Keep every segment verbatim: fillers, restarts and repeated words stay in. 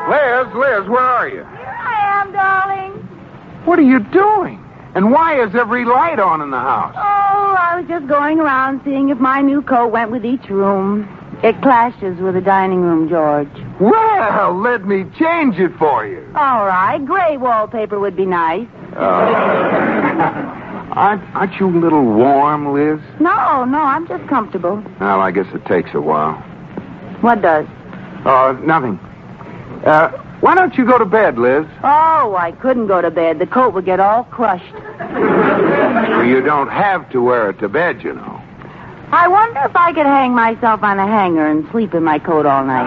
Liz, Liz, where are you? Here I am, darling. What are you doing? And why is every light on in the house? Oh, I was just going around seeing if my new coat went with each room. It clashes with the dining room, George. Well, let me change it for you. All right, gray wallpaper would be nice. Uh, aren't, aren't you a little warm, Liz? No, no, I'm just comfortable. Well, I guess it takes a while. What does? Uh, nothing. Uh, why don't you go to bed, Liz? Oh, I couldn't go to bed. The coat would get all crushed. Well, you don't have to wear it to bed, you know. I wonder if I could hang myself on a hanger and sleep in my coat all night.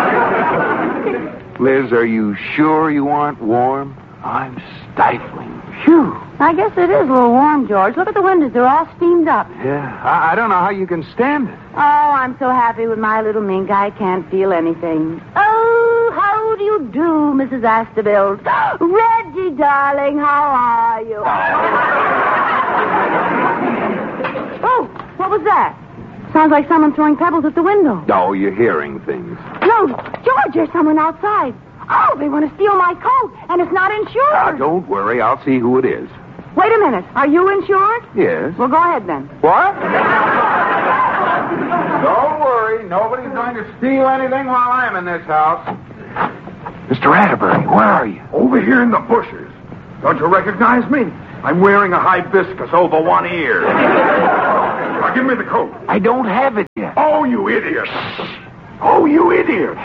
Liz, are you sure you aren't warm? I'm stifling. Phew. I guess it is a little warm, George. Look at the windows. They're all steamed up. Yeah, I, I don't know how you can stand it. Oh, I'm so happy with my little mink, I can't feel anything. Oh, how do you do, Missus Astorbilt? Reggie, darling, how are you? Oh, what was that? Sounds like someone throwing pebbles at the window. Oh, you're hearing things. No, George, there's someone outside. Oh, they want to steal my coat, and it's not insured. Now, don't worry. I'll see who it is. Wait a minute. Are you insured? Yes. Well, go ahead then. What? Don't worry. Nobody's going to steal anything while I'm in this house. Mister Atterbury, where are you? Over here in the bushes. Don't you recognize me? I'm wearing a hibiscus over one ear. Now, give me the coat. I don't have it yet. Oh, you idiot. Oh, you idiot.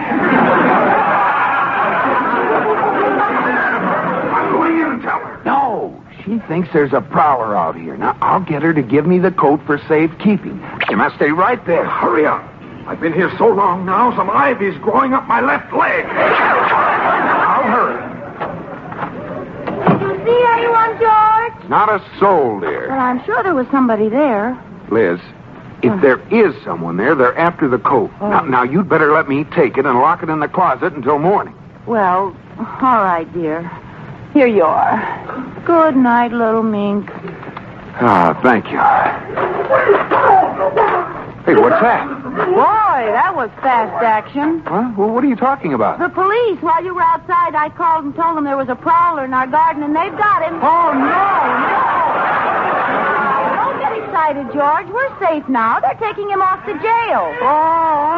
I'm going in and tell her. No, she thinks there's a prowler out here. Now, I'll get her to give me the coat for safekeeping. You must stay right there. Hurry up. I've been here so long now, some ivy's growing up my left leg. I'll hurry. Did you see anyone, George? Not a soul, dear. Well, I'm sure there was somebody there. Liz, if there is someone there, they're after the coat. Oh. Now, now, you'd better let me take it and lock it in the closet until morning. Well, all right, dear. Here you are. Good night, little mink. Ah, thank you. Hey, what's that? Boy, that was fast action. Huh? Well, what are you talking about? The police, while you were outside, I called and told them there was a prowler in our garden, and they've got him. Oh, no, Don't get excited, George. We're safe now. They're taking him off to jail. Oh,